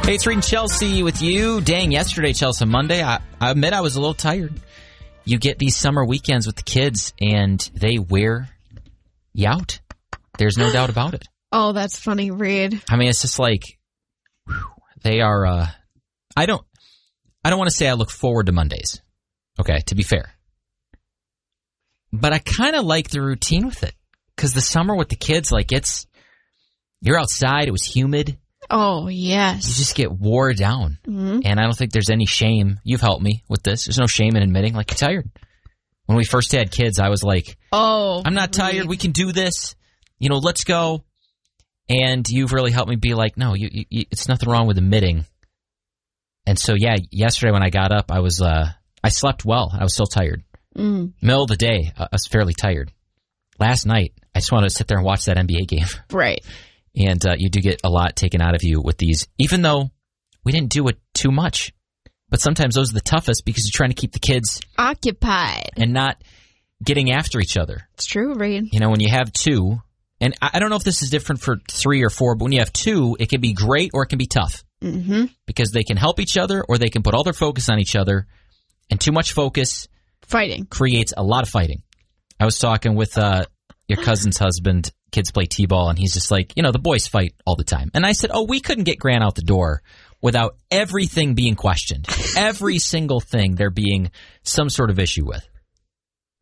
Hey, it's Reed and Chelsea with you. Dang, yesterday, Chelsea, Monday, I admit I was a little tired. You get these summer weekends with the kids, and they wear you out. There's no doubt about it. Oh, that's funny, Reed. I mean, it's just like, they are, I don't want to say I look forward to Mondays. Okay, to be fair. But I kind of like the routine with it. Because the summer with the kids, like, you're outside, it was humid. Oh, yes. You just get wore down. Mm-hmm. And I don't think there's any shame. You've helped me with this. There's no shame in admitting, like, you're tired. When we first had kids, I was like, I'm not tired. We can do this. You know, let's go. And you've really helped me be like, no, it's nothing wrong with admitting. And so, yeah, yesterday when I got up, I slept well. I was still tired. Middle of the day, I was fairly tired. Last night, I just wanted to sit there and watch that NBA game. Right. And you do get a lot taken out of you with these, even though we didn't do it too much. But sometimes those are the toughest because you're trying to keep the kids occupied and not getting after each other. It's true, Reed. You know, when you have two, and I don't know if this is different for 3 or 4, but when you have two, it can be great or it can be tough. Mm-hmm. Because they can help each other or they can put all their focus on each other. And too much focus creates a lot of fighting. I was talking with your cousin's husband. Kids play t-ball, and he's just like, you know, the boys fight all the time. And I said, we couldn't get Grant out the door without everything being questioned. Every single thing there being some sort of issue with.